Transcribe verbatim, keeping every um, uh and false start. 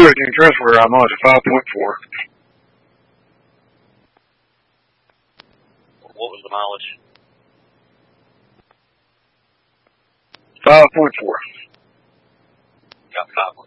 Lewis transfer I'm on is five point four. What was the mileage? five point four. Got five point